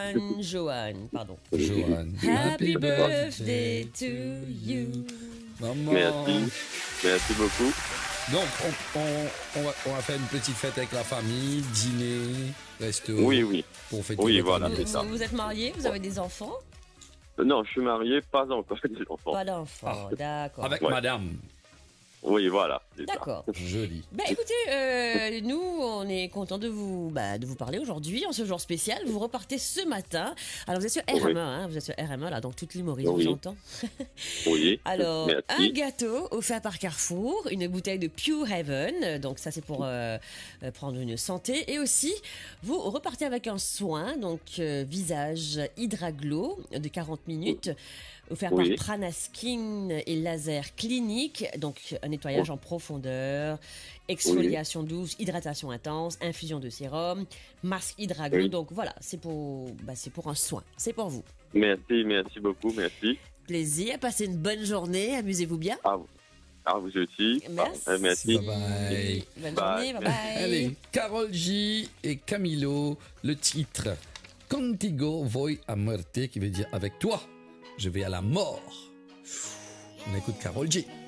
Johan, pardon. Johan. Happy birthday to you. Maman. Merci beaucoup. Donc, on va faire une petite fête avec la famille, dîner, resto. Oui. Pour fêter Oui, votre voilà, c'est anniversaire. ça. Vous êtes marié, vous avez des enfants? Non, je suis marié, pas encore des enfants. Pas d'enfants, d'accord. Avec Ouais. madame. Oui, voilà. c'est ça. D'accord. Joli. Ben écoutez, nous on est content de vous parler aujourd'hui en ce jour spécial. Vous repartez ce matin. Alors vous êtes sur RME, hein, vous êtes sur RME là, donc toute l'humorisme Oui. vous entend. Oui. Alors un Merci. gâteau offert par Carrefour, une bouteille de Pure Heaven, donc ça c'est pour prendre une santé, et aussi vous repartez avec un soin, donc visage Hydraglow de 40 minutes. Offert Oui. par Pranaskin et laser clinique, donc un nettoyage en profondeur, exfoliation douce, hydratation intense, infusion de sérum, masque Hydraglow. Oui. Donc voilà, c'est pour un soin, c'est pour vous. Merci beaucoup, merci. Plaisir, passez une bonne journée, amusez-vous bien. À vous aussi. Merci. Merci. Bye bye. Bonne Bye. journée, bye bye. Allez, Carole J et Camilo, le titre Contigo voy a muerte, qui veut dire avec toi, je vais à la mort. On écoute Carole J.